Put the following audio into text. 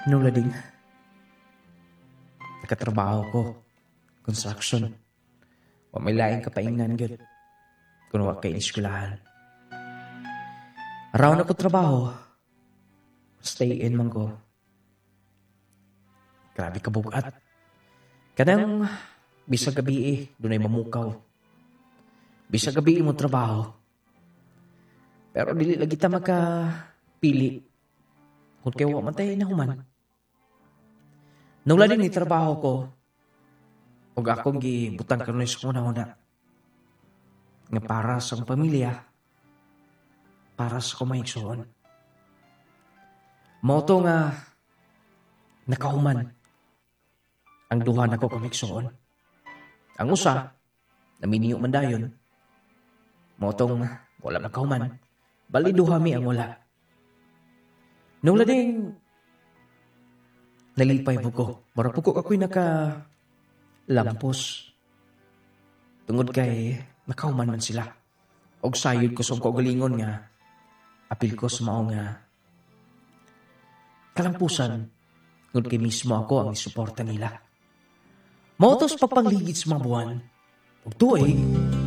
Nung lading, nakatrabaho ko. Construction. O may laing kapaingnan gud. Kung wa kay eskwelahan. Araw na ko trabaho. Stay in man ko. Grabe ka bugat. Kanang bisag gabi dunay mamukaw. Bisag gabi mo trabaho. Pero dili lagi ta makapili. Kung kayo wa man tayo na human. Nung lading ni trabaho ko, ug akong gibutang karon sa una-una. Nga para sa akong pamilya, para sa kumaigsoon. Moto nga nakahuman ang duha nako kumigsoon. Ang usa, naminiyo man dayon. Motong wala nakahuman, bali duha mi ang wala. Nung lading nalipay mo ko. Mara po ko ako'y lampos. Tungod kay nakahuman man sila. Og sayod ko sa kaugalingon nga apil ko sa mao nga kalampusan tungod kay mismo ako ang isuporta nila. Motos pagpangligid sa mga buwan. Ug tuig,